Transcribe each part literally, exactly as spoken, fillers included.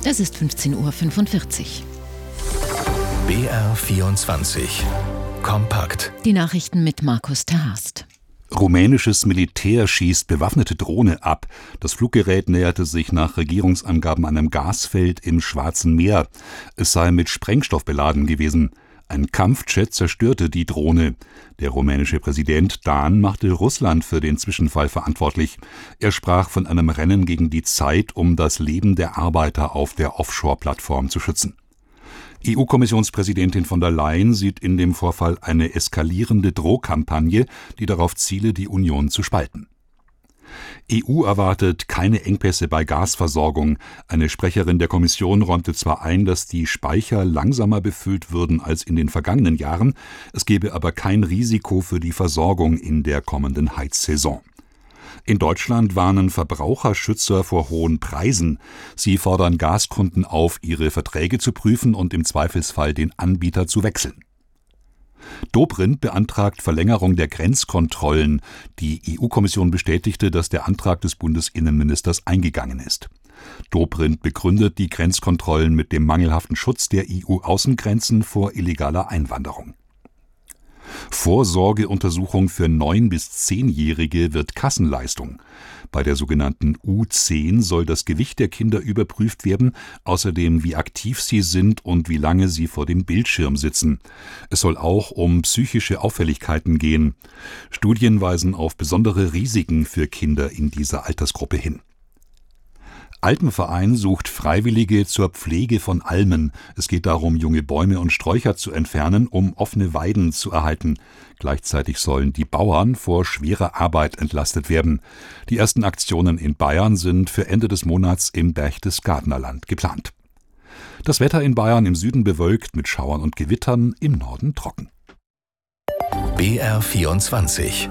Es ist fünfzehn Uhr fünfundvierzig. B R vierundzwanzig. Kompakt. Die Nachrichten mit Markus Terhast. Rumänisches Militär schießt bewaffnete Drohne ab. Das Fluggerät näherte sich nach Regierungsangaben einem Gasfeld im Schwarzen Meer. Es sei mit Sprengstoff beladen gewesen. Ein Kampfjet zerstörte die Drohne. Der rumänische Präsident Dan machte Russland für den Zwischenfall verantwortlich. Er sprach von einem Rennen gegen die Zeit, um das Leben der Arbeiter auf der Offshore-Plattform zu schützen. E U-Kommissionspräsidentin von der Leyen sieht in dem Vorfall eine eskalierende Drohkampagne, die darauf ziele, die Union zu spalten. E U erwartet keine Engpässe bei Gasversorgung. Eine Sprecherin der Kommission räumte zwar ein, dass die Speicher langsamer befüllt würden als in den vergangenen Jahren, es gebe aber kein Risiko für die Versorgung in der kommenden Heizsaison. In Deutschland warnen Verbraucherschützer vor hohen Preisen. Sie fordern Gaskunden auf, ihre Verträge zu prüfen und im Zweifelsfall den Anbieter zu wechseln. Dobrindt beantragt Verlängerung der Grenzkontrollen. Die E U-Kommission bestätigte, dass der Antrag des Bundesinnenministers eingegangen ist. Dobrindt begründet die Grenzkontrollen mit dem mangelhaften Schutz der E U-Außengrenzen vor illegaler Einwanderung. Vorsorgeuntersuchung für neun- bis zehnjährige wird Kassenleistung. Bei der sogenannten U zehn soll das Gewicht der Kinder überprüft werden, außerdem wie aktiv sie sind und wie lange sie vor dem Bildschirm sitzen. Es soll auch um psychische Auffälligkeiten gehen. Studien weisen auf besondere Risiken für Kinder in dieser Altersgruppe hin. Alpenverein sucht Freiwillige zur Pflege von Almen. Es geht darum, junge Bäume und Sträucher zu entfernen, um offene Weiden zu erhalten. Gleichzeitig sollen die Bauern vor schwerer Arbeit entlastet werden. Die ersten Aktionen in Bayern sind für Ende des Monats im Berchtesgadenerland geplant. Das Wetter in Bayern im Süden bewölkt mit Schauern und Gewittern, im Norden trocken. B R vierundzwanzig.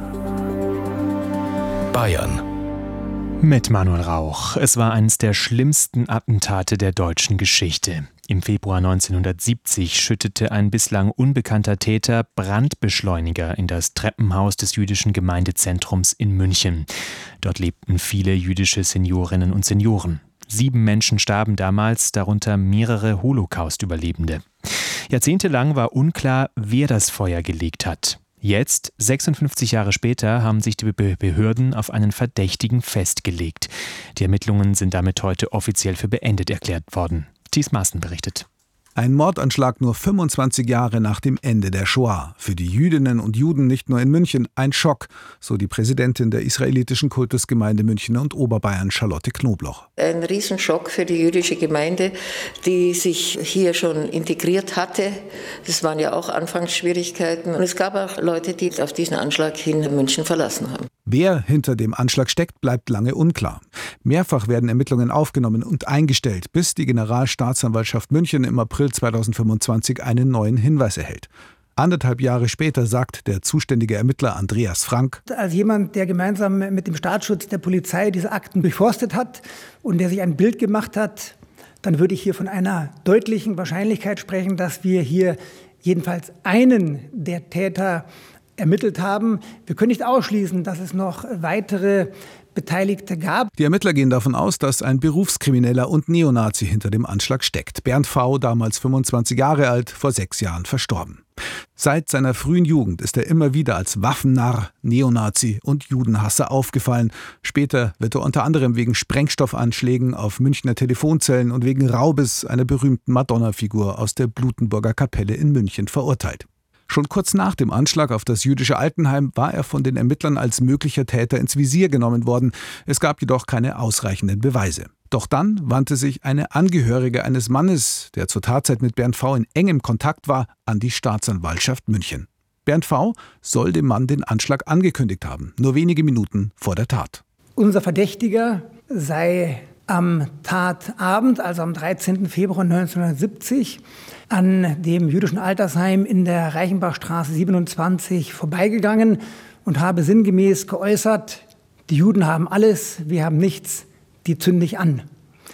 Bayern. Mit Manuel Rauch. Es war eines der schlimmsten Attentate der deutschen Geschichte. Im Februar neunzehnhundertsiebzig schüttete ein bislang unbekannter Täter Brandbeschleuniger in das Treppenhaus des jüdischen Gemeindezentrums in München. Dort lebten viele jüdische Seniorinnen und Senioren. Sieben Menschen starben damals, darunter mehrere Holocaust-Überlebende. Jahrzehntelang war unklar, wer das Feuer gelegt hat. Jetzt, sechsundfünfzig Jahre später, haben sich die Behörden auf einen Verdächtigen festgelegt. Die Ermittlungen sind damit heute offiziell für beendet erklärt worden. Thies Maaßen berichtet. Ein Mordanschlag nur fünfundzwanzig Jahre nach dem Ende der Shoah. Für die Jüdinnen und Juden nicht nur in München ein Schock, so die Präsidentin der israelitischen Kultusgemeinde München und Oberbayern, Charlotte Knobloch. Ein Riesenschock für die jüdische Gemeinde, die sich hier schon integriert hatte. Das waren ja auch Anfangsschwierigkeiten. Und es gab auch Leute, die auf diesen Anschlag hin München verlassen haben. Wer hinter dem Anschlag steckt, bleibt lange unklar. Mehrfach werden Ermittlungen aufgenommen und eingestellt, bis die Generalstaatsanwaltschaft München im April zweitausendfünfundzwanzig einen neuen Hinweis erhält. Anderthalb Jahre später sagt der zuständige Ermittler Andreas Frank: Als jemand, der gemeinsam mit dem Staatsschutz der Polizei diese Akten durchforstet hat und der sich ein Bild gemacht hat, dann würde ich hier von einer deutlichen Wahrscheinlichkeit sprechen, dass wir hier jedenfalls einen der Täter ermittelt haben. Wir können nicht ausschließen, dass es noch weitere Beteiligte gab. Die Ermittler gehen davon aus, dass ein Berufskrimineller und Neonazi hinter dem Anschlag steckt. Bernd V., damals fünfundzwanzig Jahre alt, vor sechs Jahren verstorben. Seit seiner frühen Jugend ist er immer wieder als Waffennarr, Neonazi und Judenhasser aufgefallen. Später wird er unter anderem wegen Sprengstoffanschlägen auf Münchner Telefonzellen und wegen Raubes einer berühmten Madonna-Figur aus der Blutenburger Kapelle in München verurteilt. Schon kurz nach dem Anschlag auf das jüdische Altenheim war er von den Ermittlern als möglicher Täter ins Visier genommen worden. Es gab jedoch keine ausreichenden Beweise. Doch dann wandte sich eine Angehörige eines Mannes, der zur Tatzeit mit Bernd V. in engem Kontakt war, an die Staatsanwaltschaft München. Bernd V. soll dem Mann den Anschlag angekündigt haben, nur wenige Minuten vor der Tat. Unser Verdächtiger sei am Tatabend, also am dreizehnten Februar neunzehnhundertsiebzig, an dem jüdischen Altersheim in der Reichenbachstraße siebenundzwanzig vorbeigegangen und habe sinngemäß geäußert: Die Juden haben alles, wir haben nichts, die zünde ich an.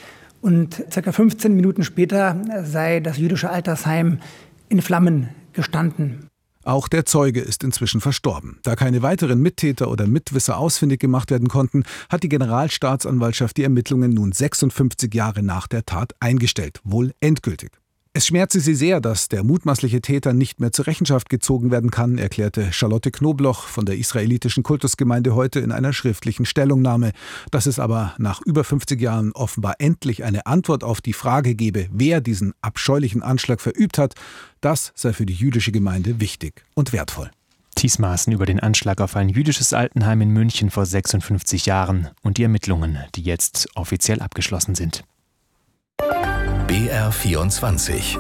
Und ca. fünfzehn Minuten später sei das jüdische Altersheim in Flammen gestanden. Auch der Zeuge ist inzwischen verstorben. Da keine weiteren Mittäter oder Mitwisser ausfindig gemacht werden konnten, hat die Generalstaatsanwaltschaft die Ermittlungen nun sechsundfünfzig Jahre nach der Tat eingestellt, wohl endgültig. Es schmerze sie sehr, dass der mutmaßliche Täter nicht mehr zur Rechenschaft gezogen werden kann, erklärte Charlotte Knobloch von der israelitischen Kultusgemeinde heute in einer schriftlichen Stellungnahme. Dass es aber nach über fünfzig Jahren offenbar endlich eine Antwort auf die Frage gebe, wer diesen abscheulichen Anschlag verübt hat, das sei für die jüdische Gemeinde wichtig und wertvoll. Thies Maaßen über den Anschlag auf ein jüdisches Altenheim in München vor sechsundfünfzig Jahren und die Ermittlungen, die jetzt offiziell abgeschlossen sind. B R vierundzwanzig.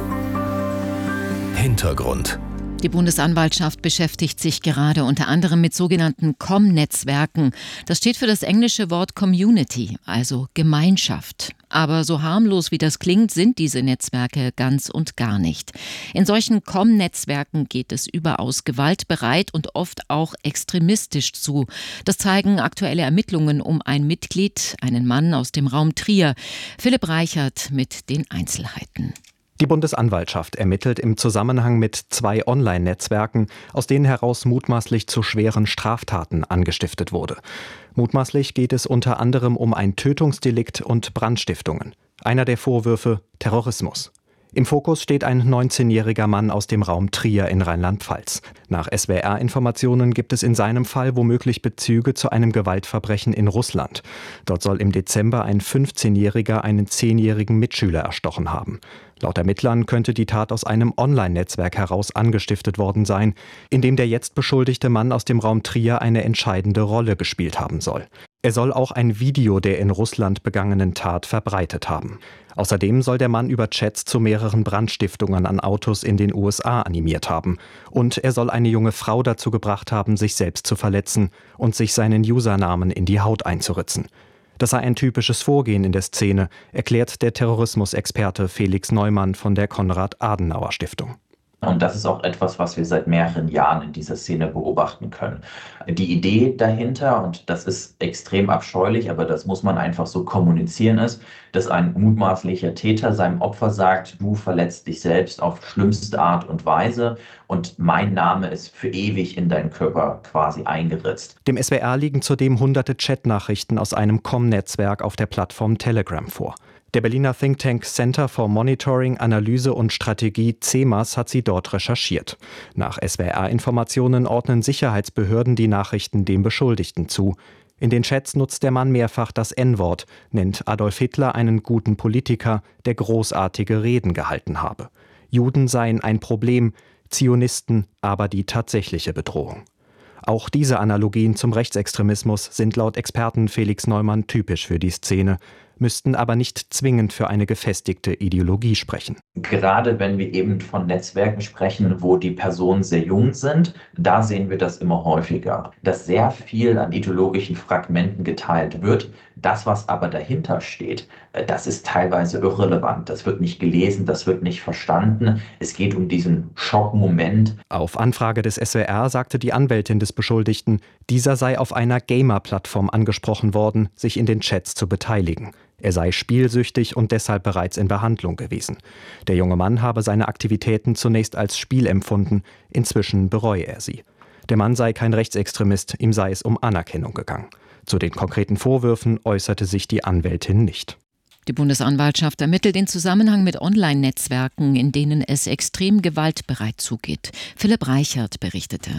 Hintergrund. Die Bundesanwaltschaft beschäftigt sich gerade unter anderem mit sogenannten C O M-Netzwerken. Das steht für das englische Wort Community, also Gemeinschaft. Aber so harmlos wie das klingt, sind diese Netzwerke ganz und gar nicht. In solchen C O M-Netzwerken geht es überaus gewaltbereit und oft auch extremistisch zu. Das zeigen aktuelle Ermittlungen um ein Mitglied, einen Mann aus dem Raum Trier. Philipp Reichert mit den Einzelheiten. Die Bundesanwaltschaft ermittelt im Zusammenhang mit zwei Online-Netzwerken, aus denen heraus mutmaßlich zu schweren Straftaten angestiftet wurde. Mutmaßlich geht es unter anderem um ein Tötungsdelikt und Brandstiftungen. Einer der Vorwürfe: Terrorismus. Im Fokus steht ein neunzehnjähriger Mann aus dem Raum Trier in Rheinland-Pfalz. Nach S W R-Informationen gibt es in seinem Fall womöglich Bezüge zu einem Gewaltverbrechen in Russland. Dort soll im Dezember ein fünfzehnjähriger einen zehnjährigen Mitschüler erstochen haben. Laut Ermittlern könnte die Tat aus einem Online-Netzwerk heraus angestiftet worden sein, in dem der jetzt beschuldigte Mann aus dem Raum Trier eine entscheidende Rolle gespielt haben soll. Er soll auch ein Video der in Russland begangenen Tat verbreitet haben. Außerdem soll der Mann über Chats zu mehreren Brandstiftungen an Autos in den U S A animiert haben. Und er soll eine junge Frau dazu gebracht haben, sich selbst zu verletzen und sich seinen Usernamen in die Haut einzuritzen. Das sei ein typisches Vorgehen in der Szene, erklärt der Terrorismusexperte Felix Neumann von der Konrad-Adenauer-Stiftung. Und das ist auch etwas, was wir seit mehreren Jahren in dieser Szene beobachten können. Die Idee dahinter, und das ist extrem abscheulich, aber das muss man einfach so kommunizieren, ist, dass ein mutmaßlicher Täter seinem Opfer sagt, du verletzt dich selbst auf schlimmste Art und Weise und mein Name ist für ewig in deinen Körper quasi eingeritzt. Dem S W R liegen zudem hunderte Chatnachrichten aus einem C O M-Netzwerk auf der Plattform Telegram vor. Der Berliner Think Tank Center for Monitoring, Analyse und Strategie C E M A S hat sie dort recherchiert. Nach S W R-Informationen ordnen Sicherheitsbehörden die Nachrichten dem Beschuldigten zu. In den Chats nutzt der Mann mehrfach das En-Wort, nennt Adolf Hitler einen guten Politiker, der großartige Reden gehalten habe. Juden seien ein Problem, Zionisten aber die tatsächliche Bedrohung. Auch diese Analogien zum Rechtsextremismus sind laut Experten Felix Neumann typisch für die Szene, müssten aber nicht zwingend für eine gefestigte Ideologie sprechen. Gerade wenn wir eben von Netzwerken sprechen, wo die Personen sehr jung sind, da sehen wir das immer häufiger, dass sehr viel an ideologischen Fragmenten geteilt wird. Das, was aber dahinter steht, das ist teilweise irrelevant. Das wird nicht gelesen, das wird nicht verstanden. Es geht um diesen Schockmoment. Auf Anfrage des S W R sagte die Anwältin des Beschuldigten, dieser sei auf einer Gamer-Plattform angesprochen worden, sich in den Chats zu beteiligen. Er sei spielsüchtig und deshalb bereits in Behandlung gewesen. Der junge Mann habe seine Aktivitäten zunächst als Spiel empfunden, inzwischen bereue er sie. Der Mann sei kein Rechtsextremist, ihm sei es um Anerkennung gegangen. Zu den konkreten Vorwürfen äußerte sich die Anwältin nicht. Die Bundesanwaltschaft ermittelt den Zusammenhang mit Online-Netzwerken, in denen es extrem gewaltbereit zugeht. Philipp Reichert berichtete.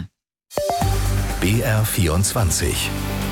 B R vierundzwanzig.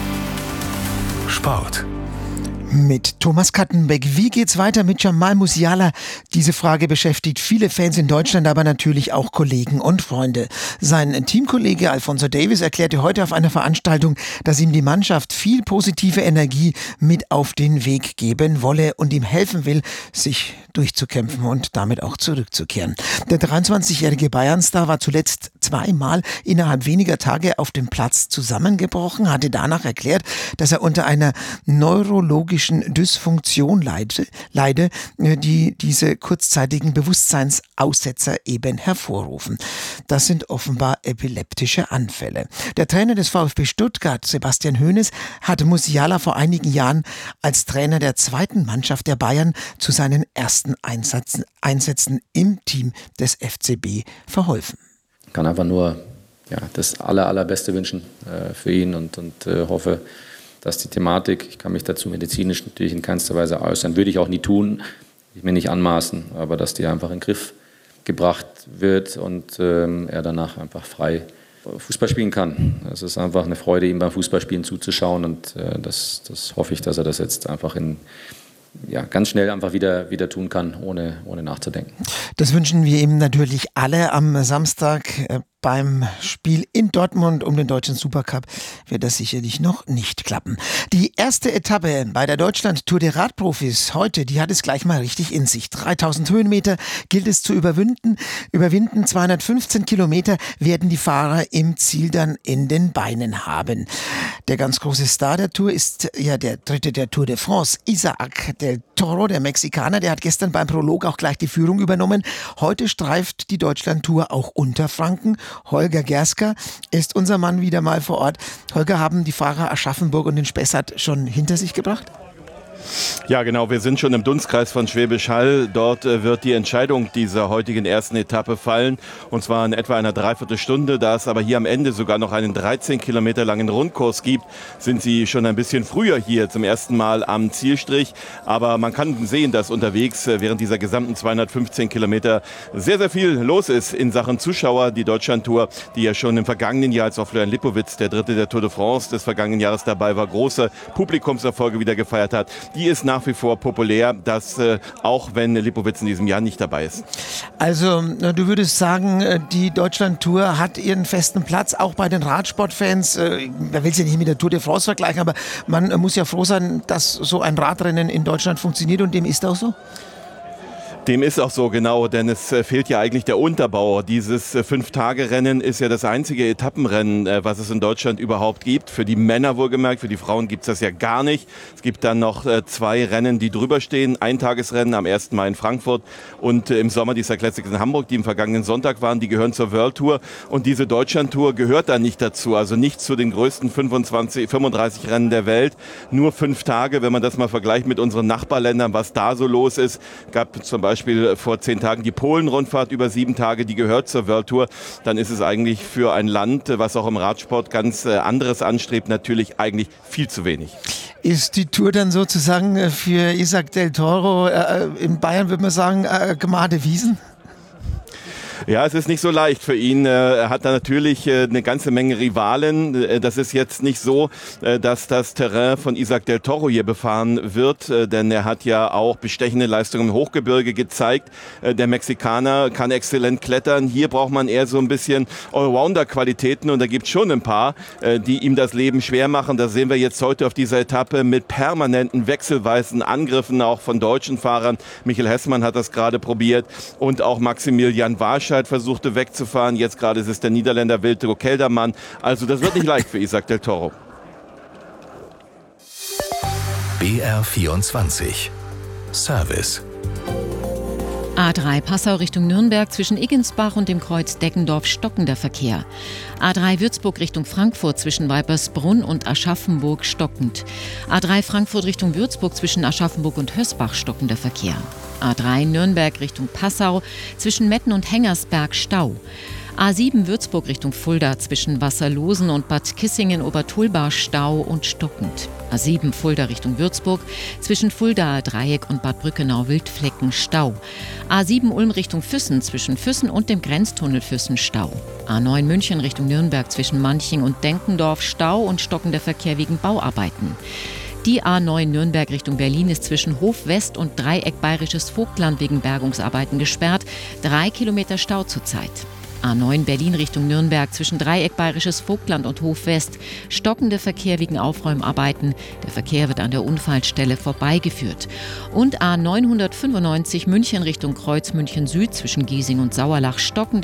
Sport. Mit Thomas Kattenbeck. Wie geht's weiter mit Jamal Musiala? Diese Frage beschäftigt viele Fans in Deutschland, aber natürlich auch Kollegen und Freunde. Sein Teamkollege Alphonso Davies erklärte heute auf einer Veranstaltung, dass ihm die Mannschaft viel positive Energie mit auf den Weg geben wolle und ihm helfen will, sich durchzukämpfen und damit auch zurückzukehren. Der dreiundzwanzigjährige Bayern-Star war zuletzt zweimal innerhalb weniger Tage auf dem Platz zusammengebrochen, hatte danach erklärt, dass er unter einer neurologischen Dysfunktion leide, leide, die diese kurzzeitigen Bewusstseinsaussetzer eben hervorrufen. Das sind offenbar epileptische Anfälle. Der Trainer des VfB Stuttgart, Sebastian Hoeneß, hat Musiala vor einigen Jahren als Trainer der zweiten Mannschaft der Bayern zu seinen ersten Einsätzen, Einsätzen im Team des F C B verholfen. kann einfach nur ja, das aller, allerbeste wünschen äh, für ihn und, und äh, hoffe, dass die Thematik, ich kann mich dazu medizinisch natürlich in keinster Weise äußern, würde ich auch nie tun, ich mir nicht anmaßen, aber dass die einfach in den Griff gebracht wird und ähm, er danach einfach frei Fußball spielen kann. Es ist einfach eine Freude, ihm beim Fußballspielen zuzuschauen und äh, das, das hoffe ich, dass er das jetzt einfach in, ja, ganz schnell einfach wieder, wieder tun kann, ohne, ohne nachzudenken. Das wünschen wir ihm natürlich alle am Samstag. Beim Spiel in Dortmund um den deutschen Supercup wird das sicherlich noch nicht klappen. Die erste Etappe bei der Deutschland-Tour der Radprofis heute, die hat es gleich mal richtig in sich. dreitausend Höhenmeter gilt es zu überwinden. Überwinden zweihundertfünfzehn Kilometer werden die Fahrer im Ziel dann in den Beinen haben. Der ganz große Star der Tour ist ja der dritte der Tour de France, Isaac del Toro, der Mexikaner. Der hat gestern beim Prolog auch gleich die Führung übernommen. Heute streift die Deutschland-Tour auch Unterfranken. Holger Gersker ist unser Mann wieder mal vor Ort. Holger, haben die Fahrer Aschaffenburg und den Spessart schon hinter sich gebracht? Ja, genau. Wir sind schon im Dunstkreis von Schwäbisch Hall. Dort äh, wird die Entscheidung dieser heutigen ersten Etappe fallen. Und zwar in etwa einer Dreiviertelstunde. Da es aber hier am Ende sogar noch einen dreizehn Kilometer langen Rundkurs gibt, sind sie schon ein bisschen früher hier zum ersten Mal am Zielstrich. Aber man kann sehen, dass unterwegs äh, während dieser gesamten zweihundertfünfzehn Kilometer sehr, sehr viel los ist in Sachen Zuschauer. Die Deutschlandtour, die ja schon im vergangenen Jahr, als auch Florian Lipowitz, der Dritte der Tour de France des vergangenen Jahres dabei war, große Publikumserfolge wieder gefeiert hat. Die ist nach wie vor populär, das äh, auch wenn Lipowitz in diesem Jahr nicht dabei ist. Also du würdest sagen, die Deutschland-Tour hat ihren festen Platz, auch bei den Radsportfans. Man will es ja nicht mit der Tour de France vergleichen, aber man muss ja froh sein, dass so ein Radrennen in Deutschland funktioniert und dem ist auch so? Dem ist auch so, genau, denn es äh, fehlt ja eigentlich der Unterbau. Dieses äh, Fünf-Tage-Rennen ist ja das einzige Etappenrennen, äh, was es in Deutschland überhaupt gibt. Für die Männer wohlgemerkt, für die Frauen gibt es das ja gar nicht. Es gibt dann noch äh, zwei Rennen, die drüber stehen. Eintagesrennen am ersten Mai in Frankfurt und äh, im Sommer die Cycling Classics in Hamburg, die im vergangenen Sonntag waren. Die gehören zur World Tour und diese Deutschland-Tour gehört da nicht dazu. Also nicht zu den größten fünfundzwanzig, fünfunddreißig Rennen der Welt. Nur fünf Tage, wenn man das mal vergleicht mit unseren Nachbarländern, was da so los ist. Gab zum Beispiel Beispiel vor zehn Tagen die Polen-Rundfahrt über sieben Tage, die gehört zur World Tour, dann ist es eigentlich für ein Land, was auch im Radsport ganz anderes anstrebt, natürlich eigentlich viel zu wenig. Ist die Tour dann sozusagen für Isaac del Toro, äh, in Bayern würde man sagen, äh, gemahte Wiesen? Ja, es ist nicht so leicht für ihn. Er hat da natürlich eine ganze Menge Rivalen. Das ist jetzt nicht so, dass das Terrain von Isaac del Toro hier befahren wird, denn er hat ja auch bestechende Leistungen im Hochgebirge gezeigt. Der Mexikaner kann exzellent klettern. Hier braucht man eher so ein bisschen Allrounder-Qualitäten und da gibt es schon ein paar, die ihm das Leben schwer machen. Das sehen wir jetzt heute auf dieser Etappe mit permanenten wechselweisen Angriffen auch von deutschen Fahrern. Michael Hessmann hat das gerade probiert und auch Maximilian Warsch versuchte wegzufahren. Jetzt gerade ist es der Niederländer Wilco Kelderman. Also das wird nicht leicht für Isaac del Toro. B R vierundzwanzig Service. A drei Passau Richtung Nürnberg zwischen Iggensbach und dem Kreuz Deggendorf stockender Verkehr. A drei Würzburg Richtung Frankfurt zwischen Weipersbrunn und Aschaffenburg stockend. A drei Frankfurt Richtung Würzburg zwischen Aschaffenburg und Hösbach stockender Verkehr. A drei Nürnberg Richtung Passau zwischen Metten und Hengersberg Stau. A sieben Würzburg Richtung Fulda zwischen Wasserlosen und Bad Kissingen-Obertulbar Stau und stockend. A sieben Fulda Richtung Würzburg zwischen Fuldaer Dreieck und Bad Brückenau Wildflecken Stau. A sieben Ulm Richtung Füssen zwischen Füssen und dem Grenztunnel Füssen Stau. A neun München Richtung Nürnberg zwischen Manching und Denkendorf Stau und stockender Verkehr wegen Bauarbeiten. Die A neun Nürnberg Richtung Berlin ist zwischen Hof West und Dreieck Bayerisches Vogtland wegen Bergungsarbeiten gesperrt. Drei Kilometer Stau zurzeit. A neun Berlin Richtung Nürnberg zwischen Dreieck Bayerisches Vogtland und Hof West. Stockender Verkehr wegen Aufräumarbeiten. Der Verkehr wird an der Unfallstelle vorbeigeführt. Und A neunhundertfünfundneunzig München Richtung Kreuz München Süd zwischen Giesing und Sauerlach stockender